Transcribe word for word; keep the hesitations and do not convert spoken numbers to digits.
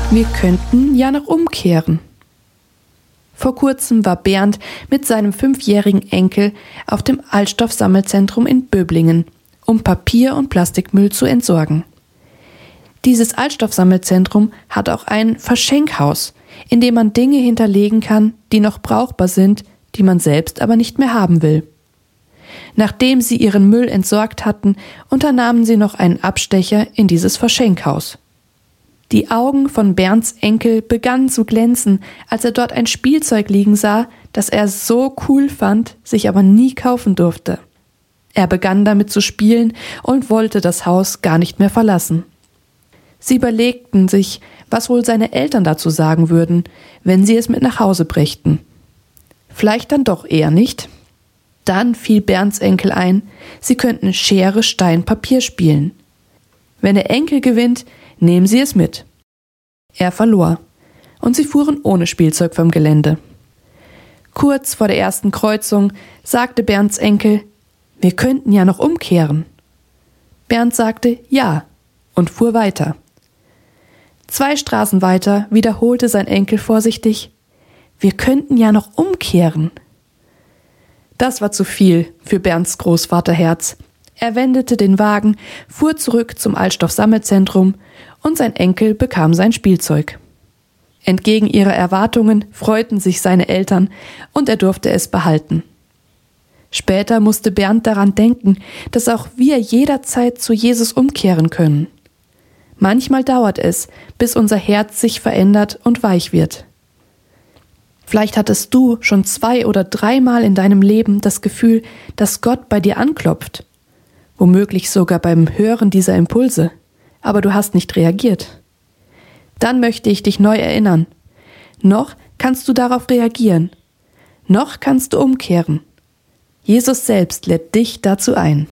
Wir könnten ja noch umkehren. Vor kurzem war Bernd mit seinem fünfjährigen Enkel auf dem Altstoffsammelzentrum in Böblingen, um Papier- und Plastikmüll zu entsorgen. Dieses Altstoffsammelzentrum hat auch ein Verschenkhaus, in dem man Dinge hinterlegen kann, die noch brauchbar sind, die man selbst aber nicht mehr haben will. Nachdem sie ihren Müll entsorgt hatten, unternahmen sie noch einen Abstecher in dieses Verschenkhaus. Die Augen von Bernds Enkel begannen zu glänzen, als er dort ein Spielzeug liegen sah, das er so cool fand, sich aber nie kaufen durfte. Er begann damit zu spielen und wollte das Haus gar nicht mehr verlassen. Sie überlegten sich, was wohl seine Eltern dazu sagen würden, wenn sie es mit nach Hause brächten. Vielleicht dann doch eher nicht. Dann fiel Bernds Enkel ein, sie könnten Schere, Stein, Papier spielen. Wenn der Enkel gewinnt, nehmen sie es mit. Er verlor, und sie fuhren ohne Spielzeug vom Gelände. Kurz vor der ersten Kreuzung sagte Bernds Enkel, wir könnten ja noch umkehren. Bernd sagte ja und fuhr weiter. Zwei Straßen weiter wiederholte sein Enkel vorsichtig, wir könnten ja noch umkehren. Das war zu viel für Bernds Großvaterherz. Er wendete den Wagen, fuhr zurück zum Altstoffsammelzentrum und sein Enkel bekam sein Spielzeug. Entgegen ihrer Erwartungen freuten sich seine Eltern und er durfte es behalten. Später musste Bernd daran denken, dass auch wir jederzeit zu Jesus umkehren können. Manchmal dauert es, bis unser Herz sich verändert und weich wird. Vielleicht hattest du schon zwei oder dreimal in deinem Leben das Gefühl, dass Gott bei dir anklopft. Womöglich sogar beim Hören dieser Impulse, aber du hast nicht reagiert. Dann möchte ich dich neu erinnern. Noch kannst du darauf reagieren. Noch kannst du umkehren. Jesus selbst lädt dich dazu ein.